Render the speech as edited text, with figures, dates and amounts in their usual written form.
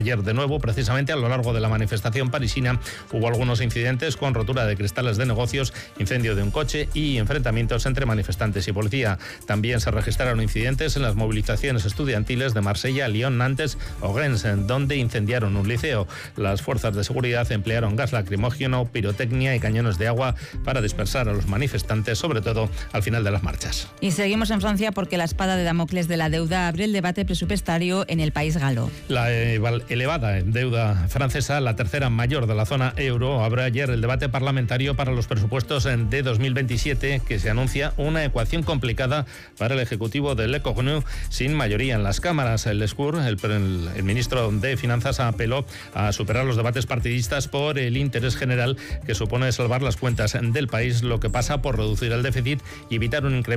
Ayer, de nuevo, precisamente a lo largo de la manifestación parisina, hubo algunos incidentes con rotura de cristales de negocios, incendio de un coche y enfrentamientos entre manifestantes y policía. También se registraron incidentes en las movilizaciones estudiantiles de Marsella, Lyon, Nantes o Rennes, donde incendiaron un liceo. Las fuerzas de seguridad emplearon gas lacrimógeno, pirotecnia y cañones de agua para dispersar a los manifestantes, sobre todo al final de las marchas. Y seguimos en Francia porque la espada de Damocles de la deuda abre el debate presupuestario en el país galo. La elevada deuda francesa, la tercera mayor de la zona euro, abre ayer el debate parlamentario para los presupuestos de 2027, que se anuncia una ecuación complicada para el ejecutivo de Le Cornu sin mayoría en las cámaras. El ministro de Finanzas apeló a superar los debates partidistas por el interés general que supone salvar las cuentas del país, lo que pasa por reducir el déficit y evitar un incremento